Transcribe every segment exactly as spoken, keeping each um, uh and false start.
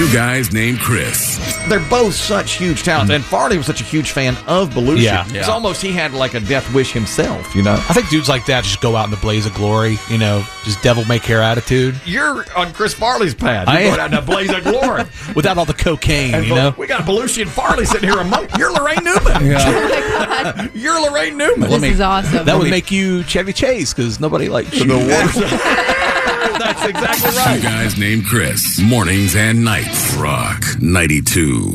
Two guys named Chris. They're both such huge talents, and Farley was such a huge fan of Belushi. Yeah. It's Yeah. almost he had like a death wish himself, you know? I think dudes like that just go out in the blaze of glory, you know, just devil may care attitude. You're on Chris Farley's pad. You're I going am. out in a blaze of glory. Without all the cocaine, And you know? we got Belushi and Farley sitting here among. You're Lorraine Newman. Oh my God. You're Lorraine Newman. This is awesome. That would make you Chevy Chase because nobody likes you. That's exactly Two right. guys named Chris. Mornings and nights. Rock ninety-two.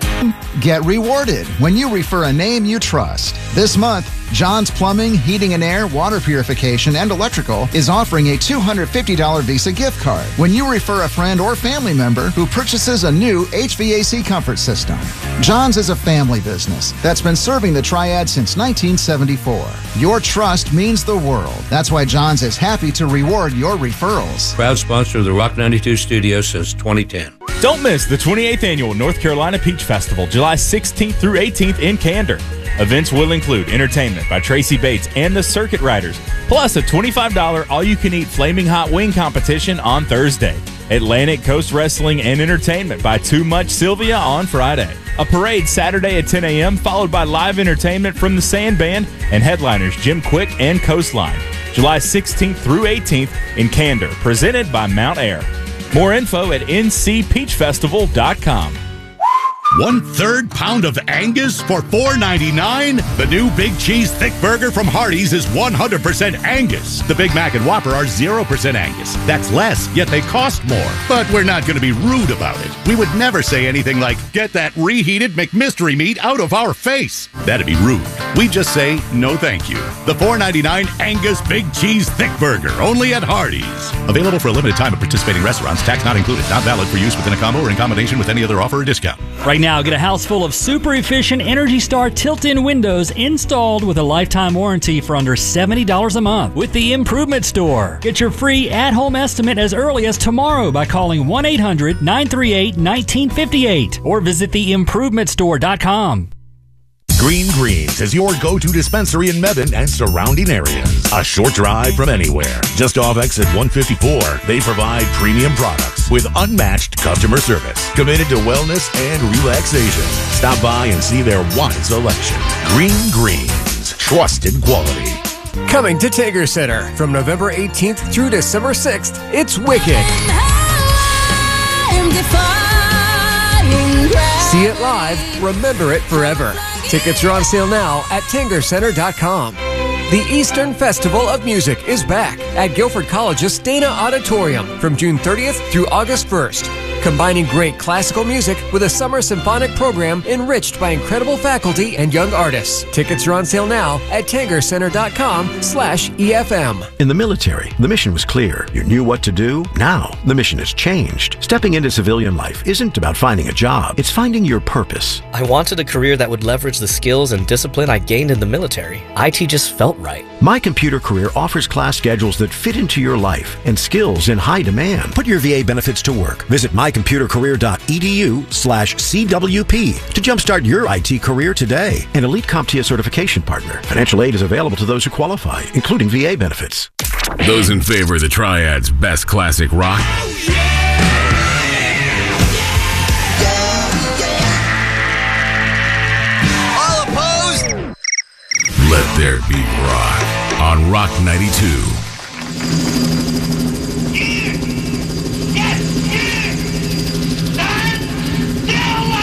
Get rewarded when you refer a name you trust. This month, John's Plumbing, Heating and Air, Water Purification, and Electrical is offering a two hundred fifty dollars Visa gift card when you refer a friend or family member who purchases a new H V A C comfort system. John's is a family business that's been serving the Triad since nineteen seventy-four. Your trust means the world. That's why John's is happy to reward your referrals. Proud sponsor of the Rock ninety-two studio since twenty ten. Don't miss the twenty-eighth Annual North Carolina Peach Festival, July sixteenth through eighteenth in Candor. Events will include entertainment by Tracy Bates and the Circuit Riders, plus a twenty-five dollars all-you-can-eat Flaming Hot Wing competition on Thursday. Atlantic Coast Wrestling and entertainment by Too Much Sylvia on Friday. A parade Saturday at ten a.m., followed by live entertainment from the Sand Band and headliners Jim Quick and Coastline. July sixteenth through eighteenth in Candor, presented by Mount Air. More info at n c peach festival dot com. One third pound of Angus for four ninety-nine. The new Big Cheese Thick Burger from Hardee's is one hundred percent Angus. The Big Mac and Whopper are zero percent Angus. That's less, yet they cost more. But we're not going to be rude about it. We would never say anything like, get that reheated McMystery meat out of our face. That'd be rude. We just say, no thank you. The four ninety-nine Angus Big Cheese Thick Burger, only at Hardee's. Available for a limited time at participating restaurants. Tax not included. Not valid for use within a combo or in combination with any other offer or discount. Right now, get a house full of super efficient Energy Star tilt-in windows installed with a lifetime warranty for under seventy dollars a month with the Improvement Store. Get your free at-home estimate as early as tomorrow by calling one eight hundred nine three eight one nine five eight or visit the improvement store dot com. Green Greens is your go-to dispensary in Mebane and surrounding areas. A short drive from anywhere. Just off exit one fifty-four, they provide premium products with unmatched customer service, committed to wellness and relaxation. Stop by and see their wide selection. Green Greens, trusted quality. Coming to Tager Center from November eighteenth through December sixth, it's Wicked. See it live, remember it forever. Tickets are on sale now at tanger center dot com. The Eastern Festival of Music is back at Guilford College's Dana Auditorium from June thirtieth through August first. Combining great classical music with a summer symphonic program enriched by incredible faculty and young artists. Tickets are on sale now at tanger center dot com slash E F M. In the military, the mission was clear. You knew what to do. Now, the mission has changed. Stepping into civilian life isn't about finding a job. It's finding your purpose. I wanted a career that would leverage the skills and discipline I gained in the military. I T just felt right. My Computer Career offers class schedules that fit into your life and skills in high demand. Put your V A benefits to work. Visit my computer career dot e d u slash C W P to jumpstart your I T career today. An Elite CompTIA certification partner. Financial aid is available to those who qualify, including V A benefits. Those in favor of the Triad's best classic rock. All opposed? Let there be rock on Rock ninety-two.